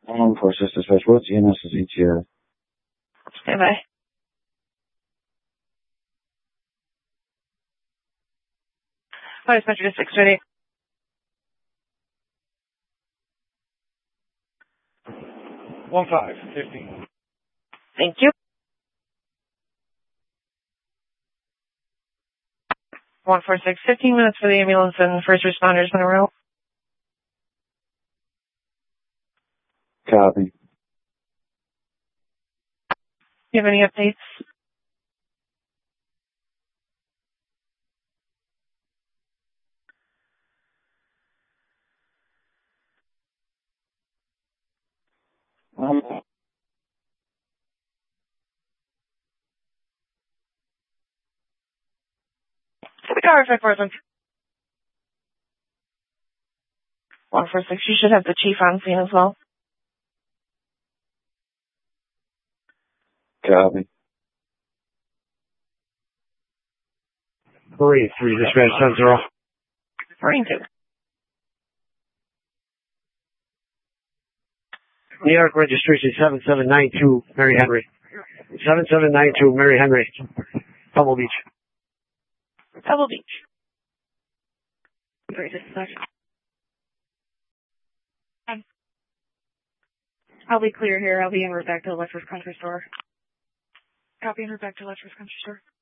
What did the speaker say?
For Sister Special, what's EMS is ETA? Stand by. Fire dispatcher to 620. Thank you. 146, 15 minutes for the ambulance and first responders in a row. Copy. Do you have any updates? Tower 541. 146, you should have the chief on scene as well. Copy. 3 dispatch 10-0. Marine 2. New York registration 7792 Mary Henry. 7792 Mary Henry. Pebble Beach. Pebble Beach. Great dispatch. I'll be clear here. I'll be en route back to Electric Country Store. Copy, en route back to Electric Country Store.